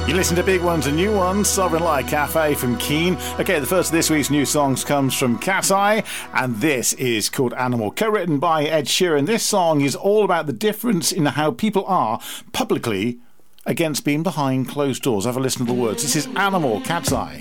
You listen to Big Ones and New Ones, Sovereign Light Cafe from Keane. Okay, the first of this week's new songs comes from Cat's Eye, and this is called Animal, co-written by Ed Sheeran. This song is all about the difference in how people are publicly against being behind closed doors. Have a listen to the words. This is Animal, Cat's Eye.